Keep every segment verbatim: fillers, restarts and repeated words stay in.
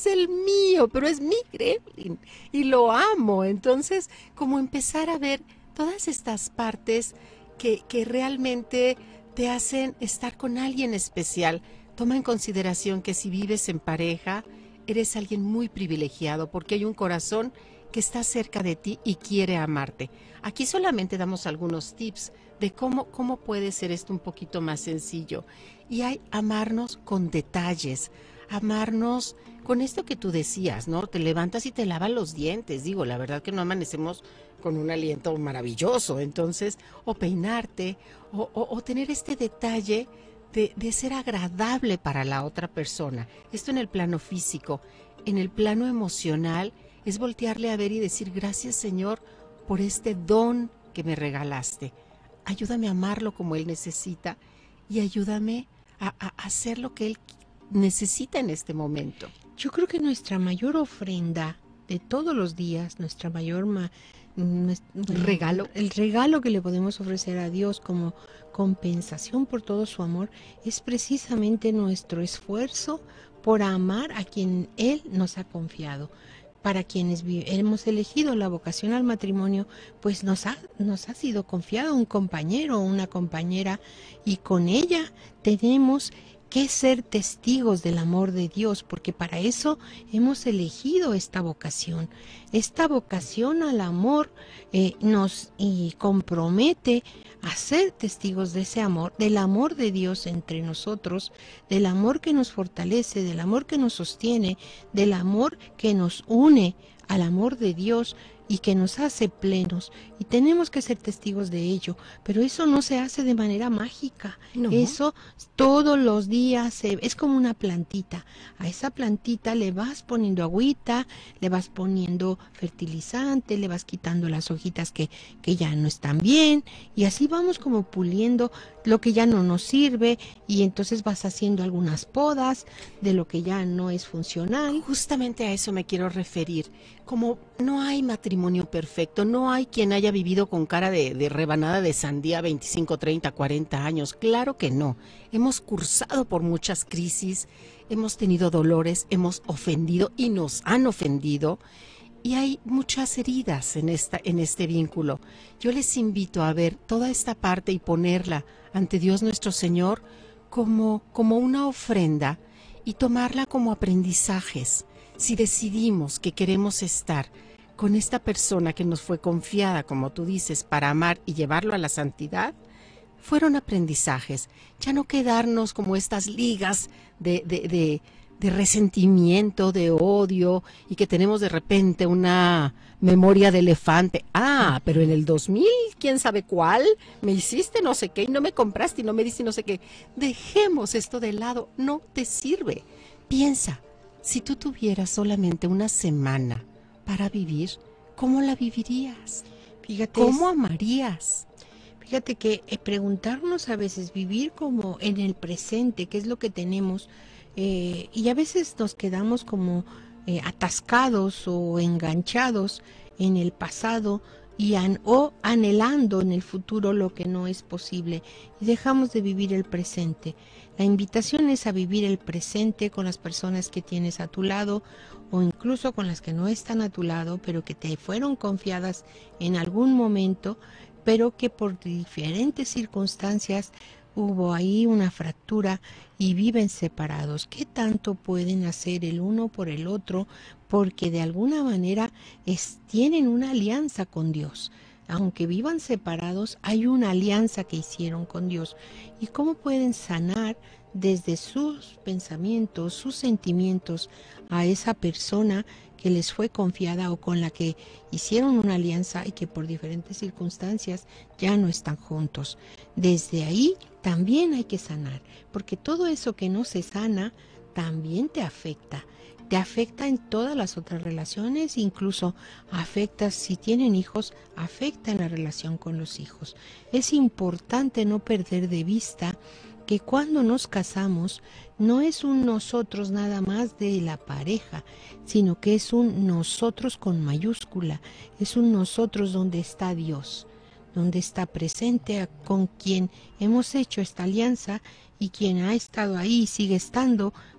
es el mío, pero es mi gremlin y lo amo. Entonces, como empezar a ver todas estas partes que, que realmente te hacen estar con alguien especial. Toma en consideración que si vives en pareja, eres alguien muy privilegiado porque hay un corazón que está cerca de ti y quiere amarte. Aquí solamente damos algunos tips de cómo, cómo puede ser esto un poquito más sencillo. Y hay amarnos con detalles, amarnos con esto que tú decías, ¿no? Te levantas y te lavas los dientes. Digo, la verdad que no amanecemos con un aliento maravilloso. Entonces, o peinarte, o, o, o tener este detalle de, de ser agradable para la otra persona. Esto en el plano físico. En el plano emocional es voltearle a ver y decir, gracias Señor por este don que me regalaste. Ayúdame a amarlo como Él necesita y ayúdame a, a hacer lo que Él necesita en este momento. Yo creo que nuestra mayor ofrenda de todos los días, nuestra mayor ma, nuestro, regalo, el regalo que le podemos ofrecer a Dios como compensación por todo su amor, es precisamente nuestro esfuerzo por amar a quien Él nos ha confiado. Para quienes hemos elegido la vocación al matrimonio, pues nos ha, nos ha sido confiado un compañero o una compañera, y con ella tenemos que ser testigos del amor de Dios, porque para eso hemos elegido esta vocación. Esta vocación al amor eh, nos y compromete a ser testigos de ese amor, del amor de Dios entre nosotros, del amor que nos fortalece, del amor que nos sostiene, del amor que nos une al amor de Dios y que nos hace plenos, y tenemos que ser testigos de ello, pero eso no se hace de manera mágica, no. Eso todos los días se, es como una plantita. A esa plantita le vas poniendo agüita, le vas poniendo fertilizante, le vas quitando las hojitas que, que ya no están bien, y así vamos como puliendo lo que ya no nos sirve, y entonces vas haciendo algunas podas de lo que ya no es funcional. Justamente a eso me quiero referir. Como no hay matrimonio perfecto, no hay quien haya vivido con cara de, de rebanada de sandía veinticinco, treinta, cuarenta años. Claro que no. Hemos cursado por muchas crisis, hemos tenido dolores, hemos ofendido y nos han ofendido. Y hay muchas heridas en, esta, en este vínculo. Yo les invito a ver toda esta parte y ponerla ante Dios nuestro Señor como, como una ofrenda y tomarla como aprendizajes. Si decidimos que queremos estar con esta persona que nos fue confiada, como tú dices, para amar y llevarlo a la santidad, fueron aprendizajes. Ya no quedarnos como estas ligas de, de, de, de resentimiento, de odio, y que tenemos de repente una memoria de elefante. Ah, pero en el dos mil, quién sabe cuál, me hiciste no sé qué y no me compraste y no me diste no sé qué. Dejemos esto de lado, no te sirve. Piensa, si tú tuvieras solamente una semana para vivir, ¿cómo la vivirías? Fíjate, ¿cómo amarías? Fíjate que eh, preguntarnos a veces, vivir como en el presente, qué es lo que tenemos, eh, y a veces nos quedamos como eh, atascados o enganchados en el pasado y an, o anhelando en el futuro lo que no es posible, y dejamos de vivir el presente. La invitación es a vivir el presente con las personas que tienes a tu lado, o incluso con las que no están a tu lado, pero que te fueron confiadas en algún momento, pero que por diferentes circunstancias hubo ahí una fractura y viven separados. ¿Qué tanto pueden hacer el uno por el otro? Porque de alguna manera es, tienen una alianza con Dios. Aunque vivan separados, hay una alianza que hicieron con Dios. ¿Y cómo pueden sanar desde sus pensamientos, sus sentimientos a esa persona que les fue confiada o con la que hicieron una alianza y que por diferentes circunstancias ya no están juntos? Desde ahí también hay que sanar, porque todo eso que no se sana también te afecta. Te afecta en todas las otras relaciones, incluso afecta, si tienen hijos, afecta en la relación con los hijos. Es importante no perder de vista que cuando nos casamos no es un nosotros nada más de la pareja, sino que es un nosotros con mayúscula, es un nosotros donde está Dios, donde está presente con quien hemos hecho esta alianza y quien ha estado ahí y sigue estando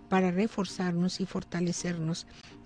para reforzarnos y fortalecernos